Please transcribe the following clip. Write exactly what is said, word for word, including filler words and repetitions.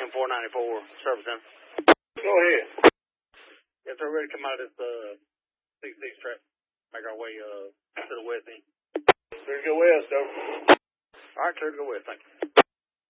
four ninety-four, Service Center. Go ahead. Yes, sir. Ready to come out of this uh, sixty-six track. Make our way uh, to the west end. Clear to go west, over. All right, clear to go west. Thank you.